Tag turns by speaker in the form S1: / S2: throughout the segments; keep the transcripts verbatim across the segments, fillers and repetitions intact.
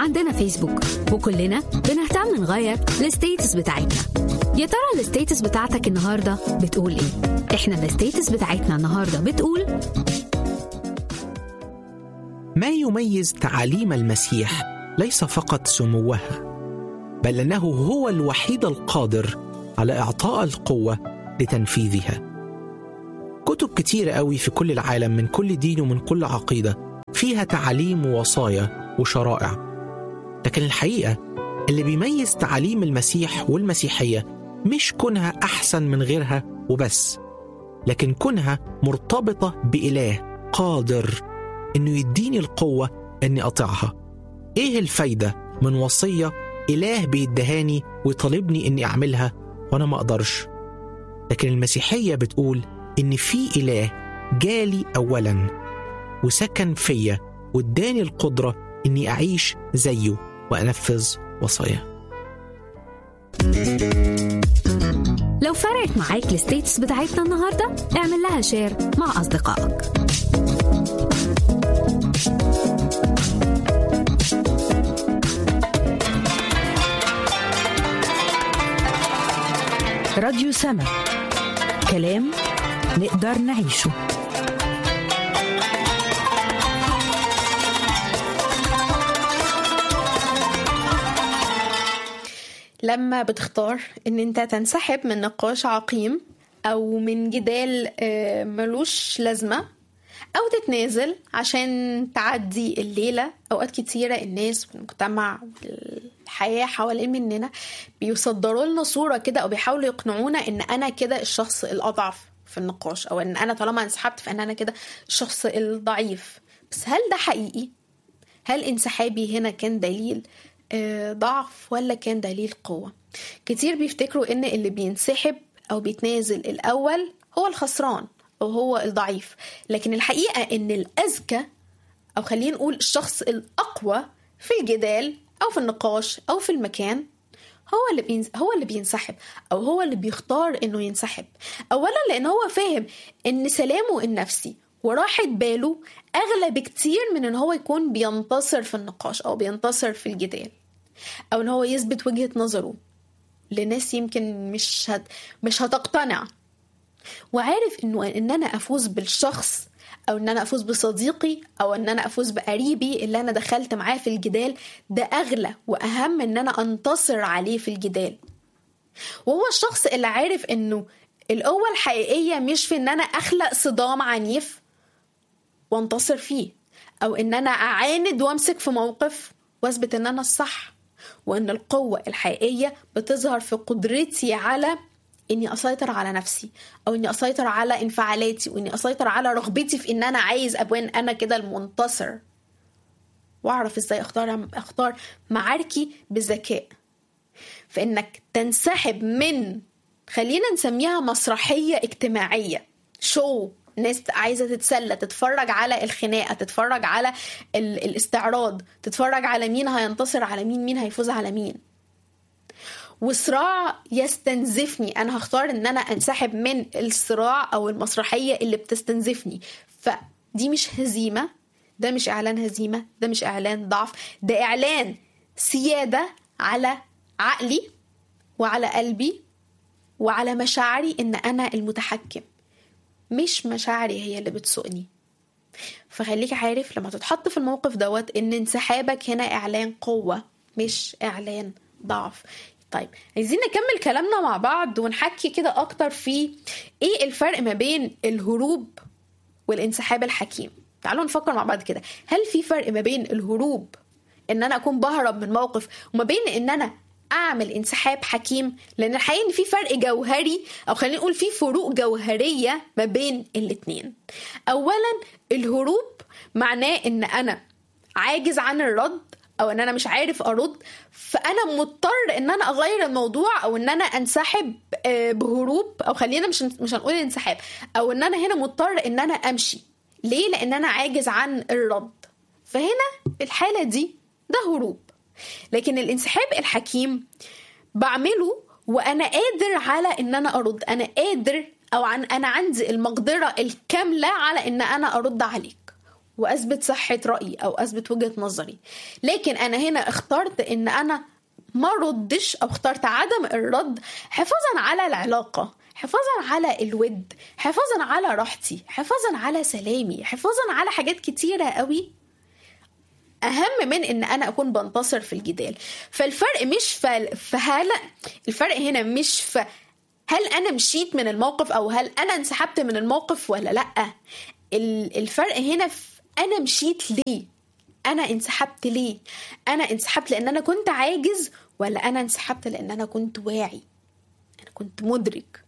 S1: عندنا فيسبوك وكلنا بنهتم نغير الستيتس بتاعتنا. يا ترى الستيتس بتاعتك النهاردة بتقول ايه؟ احنا الستيتس بتاعتنا النهاردة بتقول:
S2: ما يميز تعاليم المسيح ليس فقط سموها، بل أنه هو الوحيد القادر على إعطاء القوة لتنفيذها. كتب كتيرة قوي في كل العالم من كل دين ومن كل عقيدة فيها تعاليم ووصايا وشرائع، لكن الحقيقة اللي بيميز تعاليم المسيح والمسيحية مش كونها أحسن من غيرها وبس، لكن كونها مرتبطة بإله قادر إنه يديني القوة إني أطيعها. إيه الفايدة من وصية إله بيدهاني ويطالبني إني أعملها وأنا ما أقدرش؟ لكن المسيحية بتقول إن في إله جالي أولاً وسكن فيا واداني القدرة إني أعيش زيه وأنفذ وصاياه.
S1: لو فرقت معاك الستيتس بتاعتنا النهاردة، اعمل لها شير مع أصدقائك.
S3: راديو سما، كلام نقدر نعيشه.
S4: لما بتختار ان انت تنسحب من نقاش عقيم او من جدال ملوش لازمة او تتنازل عشان تعدي الليلة، اوقات كتيرة الناس والمجتمع والحياة حوالين مننا بيصدروا لنا صورة كده او بيحاولوا يقنعونا ان انا كده الشخص الاضعف في النقاش، او ان انا طالما انسحبت فان انا كده الشخص الضعيف. بس هل ده حقيقي؟ هل انسحابي هنا كان دليل ضعف ولا كان دليل قوة؟ كتير بيفتكروا ان اللي بينسحب او بيتنازل الاول هو الخسران او هو الضعيف، لكن الحقيقة ان الاذكى او خلينا نقول الشخص الاقوى في الجدال او في النقاش او في المكان هو اللي بينز... هو اللي بينسحب او هو اللي بيختار انه ينسحب. اولا لان هو فاهم ان سلامه النفسي وراحة باله اغلى بكتير من ان هو يكون بينتصر في النقاش او بينتصر في الجدال، او ان هو يثبت وجهة نظره لناس يمكن مش هت... مش هتقتنع. وعارف انه ان انا افوز بالشخص او ان انا افوز بصديقي او ان انا افوز بقريبي اللي انا دخلت معاه في الجدال ده اغلى واهم ان انا انتصر عليه في الجدال. وهو الشخص اللي عارف انه القوة الحقيقية مش في ان انا اخلق صدام عنيف وانتصر فيه، او ان انا اعاند وامسك في موقف واثبت ان انا الصح، وان القوة الحقيقية بتظهر في قدرتي على اني اسيطر على نفسي، او اني اسيطر على انفعالاتي، واني اسيطر على رغبتي في ان انا عايز ابان انا كده المنتصر، واعرف ازاي اختار اختار معاركي بذكاء. فانك تنسحب من، خلينا نسميها مسرحية اجتماعية، شو ناس عايزة تتسلى، تتفرج على الخناقة، تتفرج على الاستعراض، تتفرج على مين هينتصر على مين، مين هيفوز على مين، وصراع يستنزفني، أنا هختار أن أنا أنسحب من الصراع أو المسرحية اللي بتستنزفني. فدي مش هزيمة، ده مش إعلان هزيمة، ده مش إعلان ضعف، ده إعلان سيادة على عقلي وعلى قلبي وعلى مشاعري، إن أنا المتحكم مش مشاعري هي اللي بتسوقني. فخليك عارف لما تتحط في الموقف دوت ان انسحابك هنا اعلان قوة مش اعلان ضعف. طيب عايزين نكمل كلامنا مع بعض ونحكي كده اكتر في ايه الفرق ما بين الهروب والانسحاب الحكيم. تعالوا نفكر مع بعض كده، هل في فرق ما بين الهروب ان انا اكون بهرب من موقف وما بين ان انا اعمل انسحاب حكيم؟ لان الحقيقة ان في فرق جوهري، او خلينا نقول في فروق جوهرية ما بين الاتنين. اولا الهروب معناه ان انا عاجز عن الرد، او ان انا مش عارف ارد، فانا مضطر ان انا اغير الموضوع، او ان انا انسحب بهروب، او خلينا مش مش هنقول انسحاب، او ان انا هنا مضطر ان انا امشي. ليه؟ لان انا عاجز عن الرد. فهنا الحالة دي ده هروب. لكن الانسحاب الحكيم بعمله وانا قادر على ان انا ارد، انا قادر او عن انا عندي المقدرة الكاملة على ان انا ارد عليك، واثبت صحة رأيي او اثبت وجهة نظري. لكن انا هنا اخترت ان انا ما ردش، او اخترت عدم الرد حفاظا على العلاقة، حفاظا على الود، حفاظا على راحتي، حفاظا على سلامي، حفاظا على حاجات كتيرة قوي اهم من ان انا اكون بنتصر في الجدال. فالفرق مش في هل الفرق هنا مش في هل انا مشيت من الموقف او هل انا انسحبت من الموقف ولا لا. الفرق هنا في انا مشيت ليه، انا انسحبت ليه. انا انسحبت لان انا كنت عاجز، ولا انا انسحبت لان انا كنت واعي، انا كنت مدرك.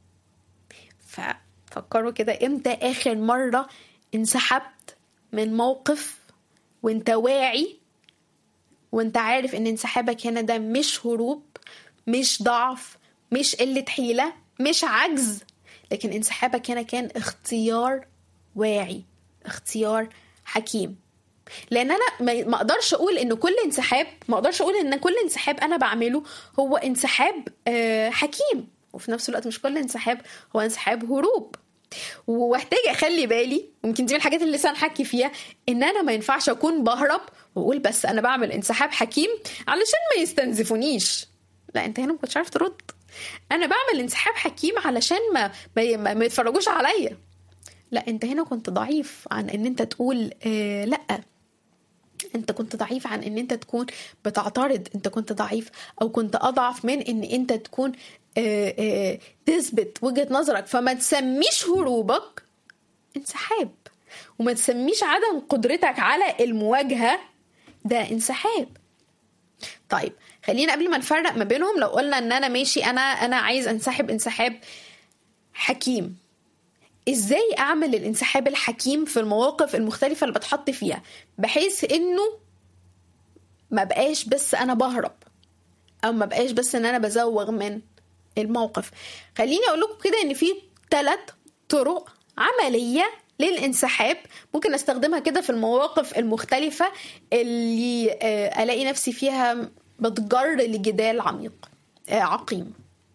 S4: ففكروا كده، امتى اخر مرة انسحبت من موقف وانت واعي وانت عارف ان انسحابك هنا ده مش هروب، مش ضعف، مش قلة حيلة، مش عجز، لكن انسحابك هنا كان اختيار واعي، اختيار حكيم. لان انا ما اقدرش اقول ان كل انسحاب ما اقدرش اقول ان كل انسحاب انا بعمله هو انسحاب حكيم، وفي نفس الوقت مش كل انسحاب هو انسحاب هروب. واحتاج اخلي بالي، ممكن دي من الحاجات اللي لسه هنحكي فيها، ان انا ما ينفعش اكون بهرب واقول بس انا بعمل انسحاب حكيم علشان ما يستنزفونيش. لا، انت هنا ما كنتش عارف ترد. انا بعمل انسحاب حكيم علشان ما ما, ما يتفرجوش عليا. لا، انت هنا كنت ضعيف عن ان انت تقول آه لا، انت كنت ضعيف عن ان انت تكون بتعترض، انت كنت ضعيف او كنت اضعف من ان انت تكون آه آه تثبت وجهة نظرك. فما تسميش هروبك انسحاب، وما تسميش عدم قدرتك على المواجهة ده انسحاب. طيب خلينا قبل ما نفرق ما بينهم، لو قلنا ان انا ماشي انا انا عايز انسحب انسحاب حكيم، ازاي اعمل الانسحاب الحكيم في المواقف المختلفة اللي بتحط فيها، بحيث انه ما بقاش بس انا بهرب، او ما بقاش بس ان انا بزوغ من الموقف. خليني اقول لكم كده ان في ثلاث طرق عملية للانسحاب ممكن استخدمها كده في المواقف المختلفة اللي الاقي نفسي فيها بتجر لجدال عميق عقيم.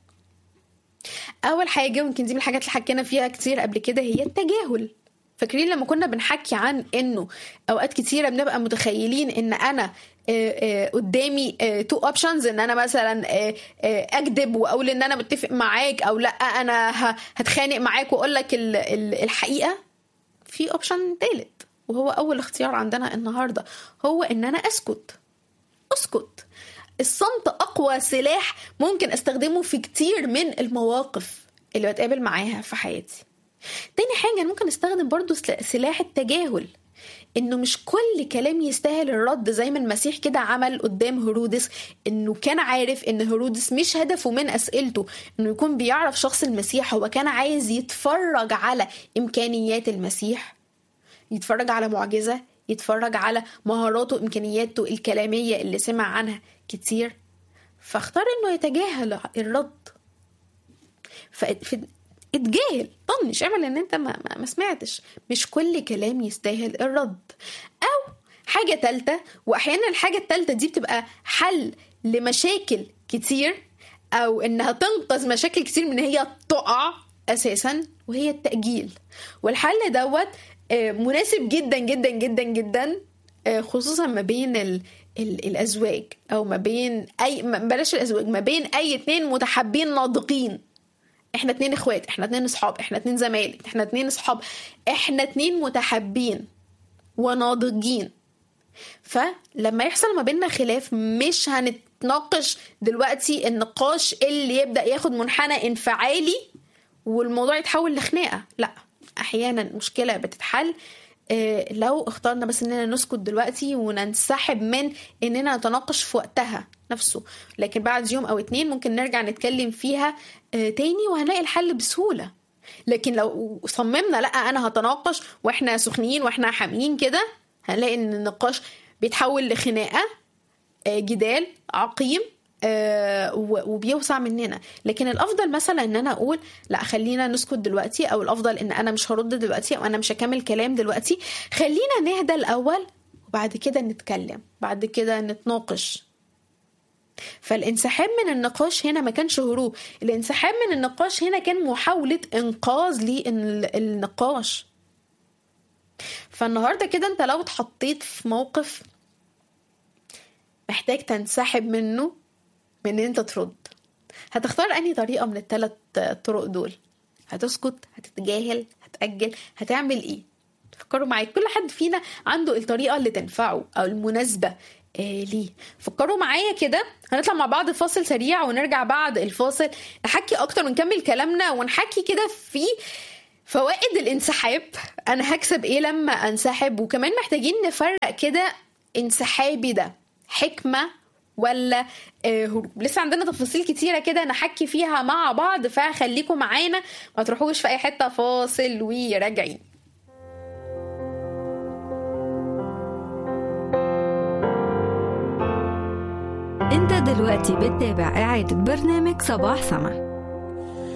S4: اول حاجة، ممكن دي من الحاجات اللي حكينا فيها كتير قبل كده، هي التجاهل. فاكرين لما كنا بنحكي عن انه اوقات كتيرة بنبقى متخيلين ان انا قدامي تو اوبشنز، ان انا مثلا اكذب واقول ان انا متفق معاك، او لا انا هتخانق معاك واقول لك الحقيقة. في اوبشن ثالث، وهو اول اختيار عندنا النهاردة، هو ان انا اسكت. اسكت. الصمت اقوى سلاح ممكن استخدمه في كتير من المواقف اللي بتقابل معاها في حياتي. تاني حاجة، ممكن استخدم برضو سلاح التجاهل، انه مش كل كلام يستاهل الرد، زي ما المسيح كده عمل قدام هيرودس، انه كان عارف ان هيرودس مش هدفه من اسئلته انه يكون بيعرف شخص المسيح، هو كان عايز يتفرج على امكانيات المسيح، يتفرج على معجزة، يتفرج على مهاراته وامكانياته الكلامية اللي سمع عنها كتير. فاختار انه يتجاهل الرد. فاتجاهل، طنش، اعمل ان انت ما, ما سمعتش. مش كل كلام يستاهل الرد. او حاجة تالتة، واحيانا الحاجة التالتة دي بتبقى حل لمشاكل كتير، او انها تنقذ مشاكل كتير من هي تقع اساسا، وهي التأجيل. والحل دوت مناسب جدا جدا جدا جدا، خصوصا ما بين ال ال الازواج، او ما بين اي بلاش الازواج ما بين اي اتنين متحابين ناضجين. احنا اتنين اخوات، احنا اتنين اصحاب، احنا اتنين زمايل، احنا اتنين اصحاب، احنا اتنين متحابين وناضجين. فلما يحصل ما بيننا خلاف، مش هنتناقش دلوقتي النقاش اللي يبدأ ياخد منحنى انفعالي والموضوع يتحول لخناقة. لا، احيانا المشكلة بتتحل لو اخترنا بس اننا نسكت دلوقتي وننسحب من اننا نتناقش في وقتها نفسه، لكن بعد يوم او اتنين ممكن نرجع نتكلم فيها تاني وهنلاقي الحل بسهولة. لكن لو صممنا لا انا هتناقش واحنا سخنين واحنا حامين كده، هنلاقي ان النقاش بيتحول لخناقة، جدال عقيم، وبيوسع مننا. لكن الافضل مثلا ان انا اقول لا خلينا نسكت دلوقتي، او الافضل ان انا مش هرد دلوقتي، او انا مش هكمل كلام دلوقتي، خلينا نهدى الاول وبعد كده نتكلم، بعد كده نتناقش. فالانسحاب من النقاش هنا ما كانش هروب، الانسحاب من النقاش هنا كان محاولة انقاذ للنقاش. فالنهاردة كده انت لو اتحطيت في موقف محتاج تنسحب منه، من ان انت ترد، هتختار انهي طريقة من الثلاث طرق دول؟ هتسكت، هتتجاهل، هتأجل، هتعمل ايه؟ فكروا معايا، كل حد فينا عنده الطريقة اللي تنفعه او المناسبة آه ليه. فكروا معايا كده. هنطلع مع بعض فاصل سريع ونرجع بعد الفاصل نحكي اكتر ونكمل كلامنا، ونحكي كده في فوائد الانسحاب، انا هكسب ايه لما انسحب، وكمان محتاجين نفرق كده انسحابي ده حكمة ولا هروب. لسه عندنا تفاصيل كتيرة كده نحكي فيها مع بعض، فخليكم معانا ما تروحوش في اي حتة. فاصل وراجعين.
S3: انت دلوقتي بتتابع إعادة برنامج صباح سما.